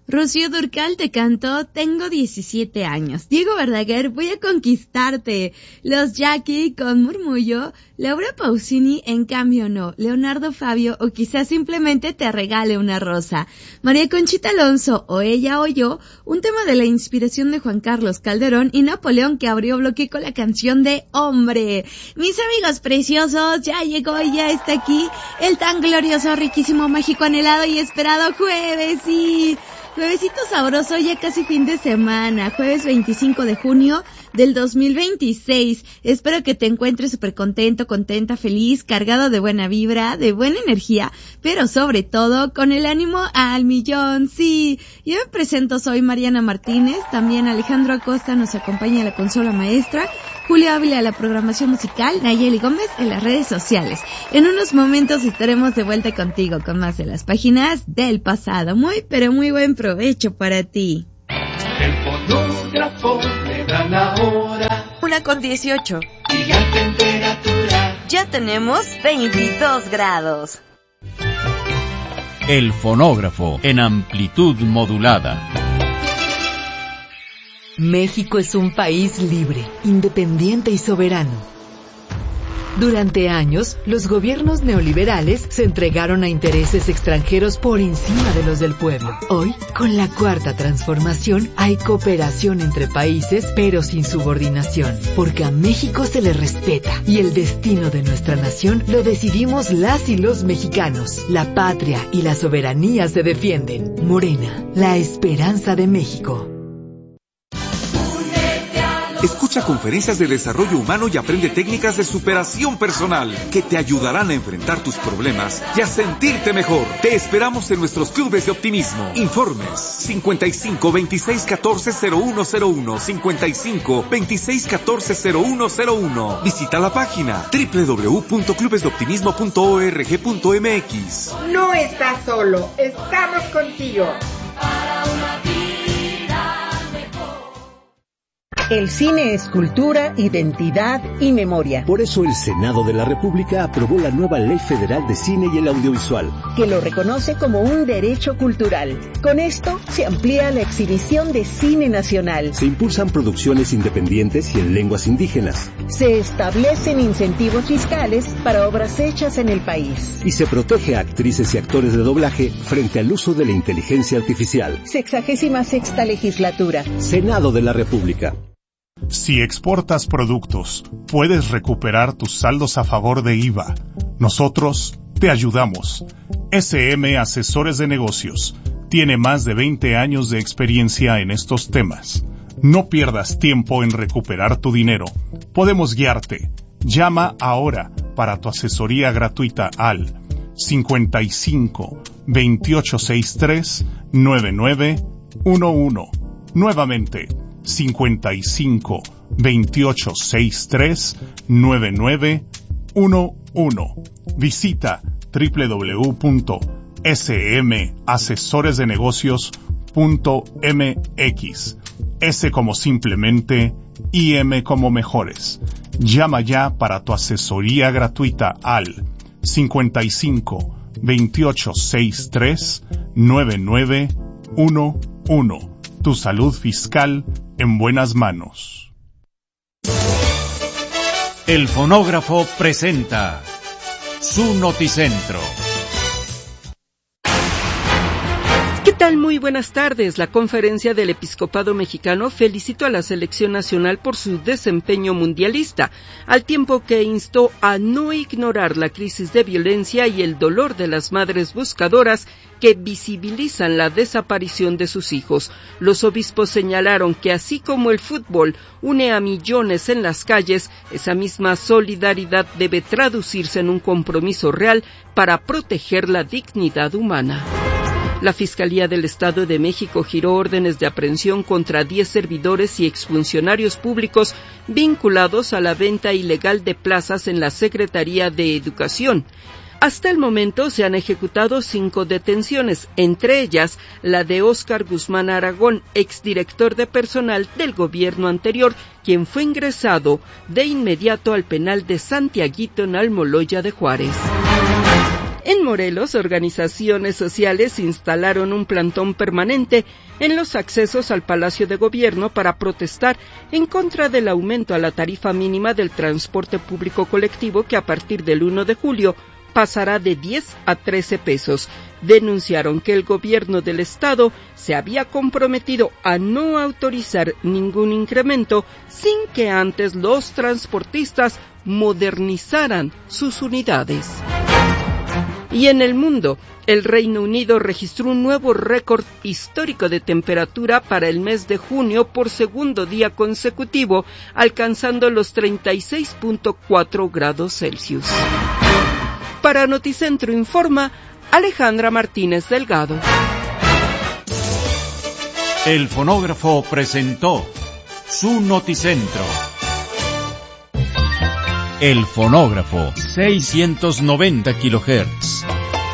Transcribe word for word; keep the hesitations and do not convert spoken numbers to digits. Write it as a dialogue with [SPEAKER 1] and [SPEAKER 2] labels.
[SPEAKER 1] Rocío Dúrcal te cantó Tengo diecisiete años. Diego Verdaguer, Voy a conquistarte. Los Jackie con Murmullo. Laura Pausini, En cambio no. Leonardo Fabio, o quizás simplemente Te regale una rosa. María Conchita Alonso, O ella o yo. Un tema de la inspiración de Juan Carlos Calderón. Y Napoleón, que abrió bloque con la canción de Hombre. Mis amigos preciosos, ya llegó y ya está aquí el tan glorioso, riquísimo, mágico, anhelado y esperado jueves. Y juevesito sabroso, ya casi fin de semana, jueves veinticinco de junio del dos mil veintiséis. Espero que te encuentres súper contento, contenta, feliz, cargado de buena vibra, de buena energía, pero sobre todo con el ánimo al millón. Sí, yo me presento, soy Mariana Martínez, también Alejandro Acosta nos acompaña a la consola maestra, Julio Ávila a la programación musical, Nayeli Gómez en las redes sociales. En unos momentos estaremos de vuelta contigo con más de las páginas del pasado. Muy, pero muy buen provecho para ti.
[SPEAKER 2] El fonógrafo le da la hora.
[SPEAKER 1] Una con dieciocho.
[SPEAKER 2] Y la temperatura.
[SPEAKER 1] Ya tenemos veintidós grados.
[SPEAKER 3] El fonógrafo en amplitud modulada.
[SPEAKER 4] México es un país libre, independiente y soberano. Durante años, los gobiernos neoliberales se entregaron a intereses extranjeros por encima de los del pueblo. Hoy, con la cuarta transformación, hay cooperación entre países, pero sin subordinación, porque a México se le respeta y el destino de nuestra nación lo decidimos las y los mexicanos. La patria y la soberanía se defienden. Morena, la esperanza de México.
[SPEAKER 5] Escucha conferencias de desarrollo humano y aprende técnicas de superación personal que te ayudarán a enfrentar tus problemas y a sentirte mejor. Te esperamos en nuestros clubes de optimismo. Informes cincuenta y cinco, veintiséis, catorce, cero uno cero uno, cincuenta y cinco, veintiséis, catorce, cero uno cero uno. Visita la página doble u doble u doble u punto clubes de optimismo punto org punto m x.
[SPEAKER 6] No estás solo, estamos contigo.
[SPEAKER 2] Para una vida.
[SPEAKER 7] El cine es cultura, identidad y memoria.
[SPEAKER 8] Por eso el Senado de la República aprobó la nueva Ley Federal de Cine y el Audiovisual,
[SPEAKER 7] que lo reconoce como un derecho cultural. Con esto se amplía la exhibición de cine nacional.
[SPEAKER 8] Se impulsan producciones independientes y en lenguas indígenas.
[SPEAKER 7] Se establecen incentivos fiscales para obras hechas en el país.
[SPEAKER 8] Y se protege a actrices y actores de doblaje frente al uso de la inteligencia artificial.
[SPEAKER 7] Sexagésima sexta legislatura.
[SPEAKER 8] Senado de la República.
[SPEAKER 9] Si exportas productos, puedes recuperar tus saldos a favor de I V A. Nosotros te ayudamos. S M Asesores de Negocios tiene más de veinte años de experiencia en estos temas. No pierdas tiempo en recuperar tu dinero. Podemos guiarte. Llama ahora para tu asesoría gratuita al cincuenta y cinco, veintiocho sesenta y tres, noventa y nueve once. Nuevamente, cincuenta y cinco, veintiocho sesenta y tres, noventa y nueve once. Visita doble u doble u doble u punto s m asesores de negocios punto m x. S como simplemente y M como mejores. Llama ya para tu asesoría gratuita al cincuenta y cinco, veintiocho sesenta y tres, noventa y nueve once. Tu salud fiscal en buenas manos.
[SPEAKER 3] El fonógrafo presenta su noticentro.
[SPEAKER 10] ¿Qué tal? Muy buenas tardes. La Conferencia del Episcopado Mexicano felicitó a la selección nacional por su desempeño mundialista, al tiempo que instó a no ignorar la crisis de violencia y el dolor de las madres buscadoras que visibilizan la desaparición de sus hijos. Los obispos señalaron que así como el fútbol une a millones en las calles, esa misma solidaridad debe traducirse en un compromiso real para proteger la dignidad humana. La Fiscalía del Estado de México giró órdenes de aprehensión contra diez servidores y exfuncionarios públicos vinculados a la venta ilegal de plazas en la Secretaría de Educación. Hasta el momento se han ejecutado cinco detenciones, entre ellas la de Óscar Guzmán Aragón, exdirector de personal del gobierno anterior, quien fue ingresado de inmediato al penal de Santiaguito en Almoloya de Juárez. En Morelos, organizaciones sociales instalaron un plantón permanente en los accesos al Palacio de Gobierno para protestar en contra del aumento a la tarifa mínima del transporte público colectivo que a partir del primero de julio pasará de diez a trece pesos. Denunciaron que el gobierno del estado se había comprometido a no autorizar ningún incremento sin que antes los transportistas modernizaran sus unidades. Y en el mundo, el Reino Unido registró un nuevo récord histórico de temperatura para el mes de junio por segundo día consecutivo, alcanzando los treinta y seis punto cuatro grados Celsius. Para Noticentro informa Alejandra Martínez Delgado.
[SPEAKER 3] El fonógrafo presentó su Noticentro. El fonógrafo, seiscientos noventa kilohertz.